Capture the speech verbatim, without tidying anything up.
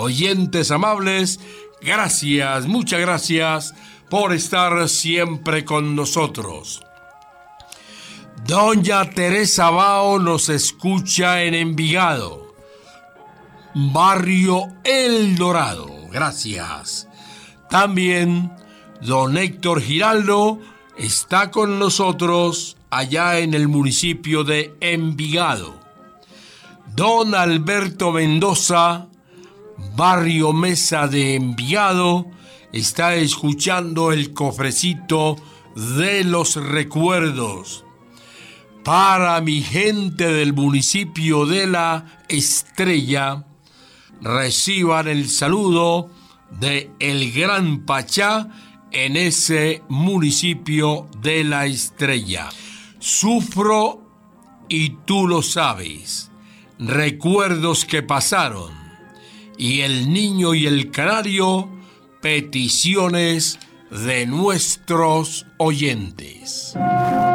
Oyentes amables, gracias, muchas gracias por estar siempre con nosotros. Doña Teresa Bao nos escucha en Envigado, barrio El Dorado. Gracias. También don Héctor Giraldo está con nosotros allá en el municipio de Envigado. Don Alberto Mendoza, barrio Mesa de Envigado, está escuchando el cofrecito de los recuerdos. Para mi gente del municipio de La Estrella, reciban el saludo de El Gran Pachá en ese municipio de La Estrella. Sufro y tú lo sabes. Recuerdos que pasaron. Y el niño y el canario, peticiones de nuestros oyentes.